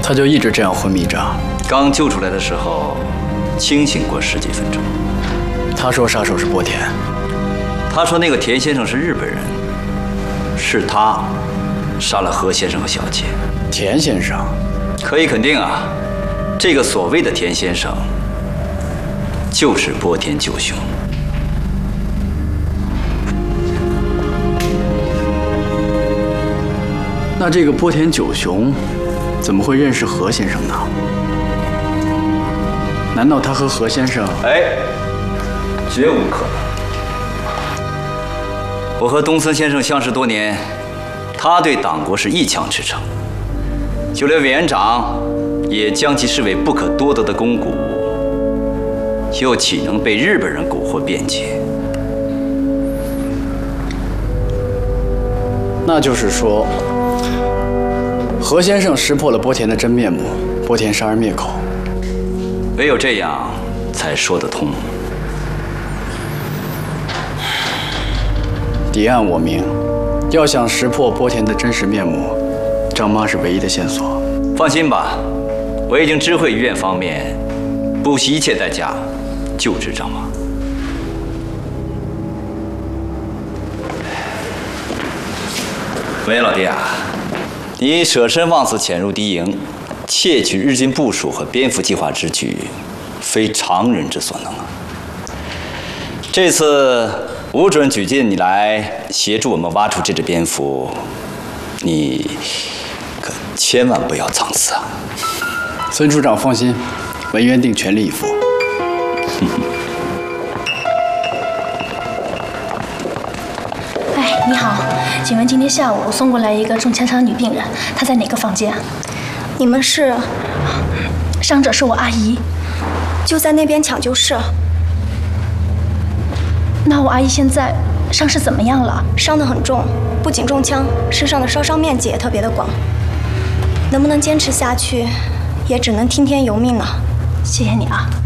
他就一直这样昏迷着。 刚救出来的时候，清醒过10几分钟。 他说杀手是波田。 他说那个田先生是日本人，是他杀了何先生和小姐。 田先生， 可以肯定啊，这个所谓的田先生就是波田九雄。 那这个波田九雄怎么会认识何先生呢？难道他和何先生…… 绝无可能。我和东森先生相识多年，他对党国是一腔赤诚，就连委员长也将其视为不可多得的肱骨，又岂能被日本人蛊惑辩解？ 那就是说，何先生识破了波田的真面目，波田杀人灭口。 唯有这样才说得通。 敌案我明，要想识破波田的真实面目，张妈是唯一的线索。 放心吧，我已经知会医院方面，不惜一切代价救治张妈。喂，老弟啊，你舍身忘死潜入敌营，窃取日军部署和蝙蝠计划之举，非常人之所能啊。这次吴主任举荐你来协助我们挖出这只蝙蝠，你可千万不要藏私啊！ 孙处长放心，文渊定全力以赴。 哎，你好，请问今天下午送过来一个中枪伤女病人，她在哪个房间？ 你们是？ 伤者是我阿姨， 就在那边抢救室。 那我阿姨现在伤势怎么样了？ 伤得很重，不仅中枪，身上的烧伤面积也特别的广。能不能坚持下去，也只能听天由命了。 谢谢你啊。